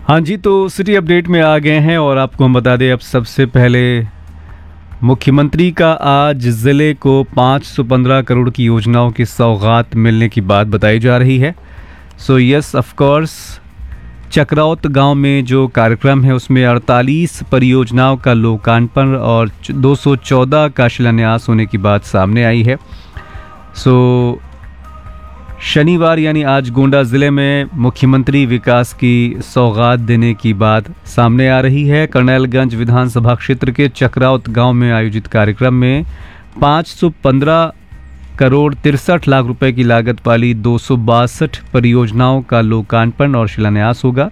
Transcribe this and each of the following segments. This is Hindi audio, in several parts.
हाँ जी, तो सिटी अपडेट में आ गए हैं और आपको हम बता दें अब सबसे पहले मुख्यमंत्री का आज ज़िले को 515 करोड़ की योजनाओं की सौगात मिलने की बात बताई जा रही है। सो यस ऑफ कोर्स, चक्रावत गांव में जो कार्यक्रम है उसमें 48 परियोजनाओं का लोकार्पण और 214 का शिलान्यास होने की बात सामने आई है। सो शनिवार यानी आज गोंडा ज़िले में मुख्यमंत्री विकास की सौगात देने की बात सामने आ रही है। कर्नैलगंज विधानसभा क्षेत्र के चक्रावत गांव में आयोजित कार्यक्रम में 515 करोड़ 63 लाख रुपए की लागत वाली 262 परियोजनाओं का लोकार्पण और शिलान्यास होगा।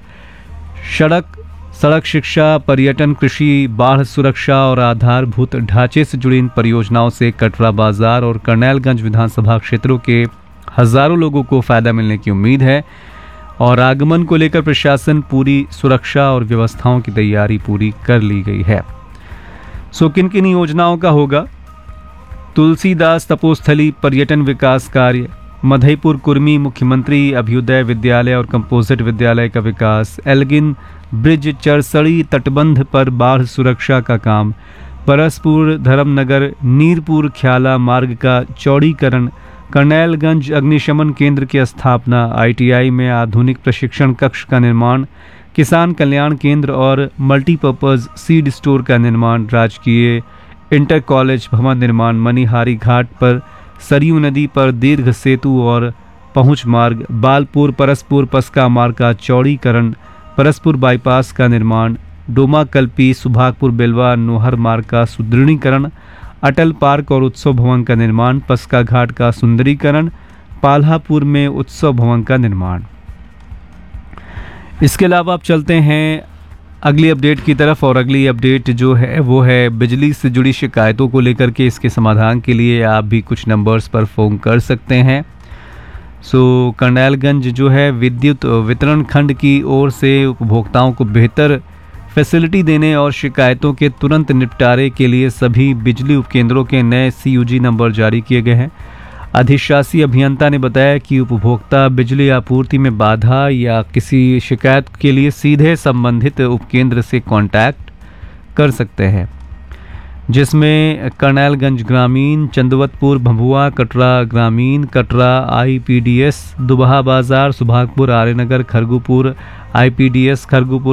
सड़क शिक्षा, पर्यटन, कृषि, बाढ़ सुरक्षा और आधारभूत ढांचे से जुड़ी इन परियोजनाओं से कटरा बाजार और कर्नैलगंज विधानसभा क्षेत्रों के हजारों लोगों को फायदा मिलने की उम्मीद है और आगमन को लेकर प्रशासन पूरी सुरक्षा और व्यवस्थाओं की तैयारी पूरी कर ली गई है। सो किन किन योजनाओं का होगा? तुलसीदास तपोस्थली पर्यटन विकास कार्य, मधईपुर कुर्मी मुख्यमंत्री अभ्युदय विद्यालय और कंपोजिट विद्यालय का विकास, एल्गिन ब्रिज चरसड़ी तटबंध पर बाढ़ सुरक्षा का काम, परसपुर धर्मनगर नीरपुर ख्याला मार्ग का चौड़ीकरण, कर्नैलगंज अग्निशमन केंद्र की स्थापना, ITI में आधुनिक प्रशिक्षण कक्ष का निर्माण, किसान कल्याण केंद्र और मल्टीपर्पज सीड स्टोर का निर्माण, राजकीय इंटर कॉलेज भवन निर्माण, मनिहारी घाट पर सरयू नदी पर दीर्घ सेतु और पहुंच मार्ग, बालपुर परसपुर पस्का मार्ग का चौड़ीकरण, परसपुर बाईपास का निर्माण, डोमा कल्पी सुभागपुर बेलवा नोहर मार्ग का सुदृढ़ीकरण, अटल पार्क और उत्सव भवन का निर्माण, पस्का घाट का सुंदरीकरण, पाल्हापुर में उत्सव भवन का निर्माण। इसके अलावा आप चलते हैं अगली अपडेट की तरफ और अगली अपडेट जो है वो है बिजली से जुड़ी शिकायतों को लेकर के। इसके समाधान के लिए आप भी कुछ नंबर्स पर फ़ोन कर सकते हैं। सो कर्नैलगंज जो है विद्युत वितरण खंड की ओर से उपभोक्ताओं को बेहतर फैसिलिटी देने और शिकायतों के तुरंत निपटारे के लिए सभी बिजली उपकेंद्रों के नए CUG नंबर जारी किए गए हैं। अधिशासी अभियंता ने बताया कि उपभोक्ता बिजली आपूर्ति में बाधा या किसी शिकायत के लिए सीधे संबंधित उपकेंद्र से कांटेक्ट कर सकते हैं, जिसमें कर्नैलगंज ग्रामीण, चंदवतपुर, भभुआ, कटरा ग्रामीण, कटरा IPDS, दुबहा बाजार, सुभागपुर, आर्यनगर, खरगुपुर IPDS, खरगुपुर